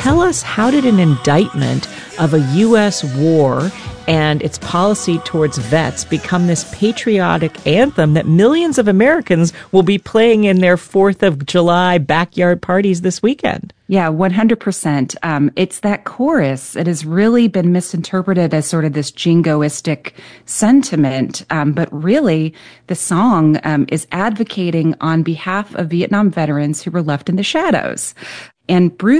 tell us, how did an indictment of a U.S. war and its policy towards vets become this patriotic anthem that millions of Americans will be playing in their 4th of July backyard parties this weekend? Yeah, 100%. It's that chorus. It has really been misinterpreted as sort of this jingoistic sentiment. But really, the song is advocating on behalf of Vietnam veterans who were left in the shadows. And Bruce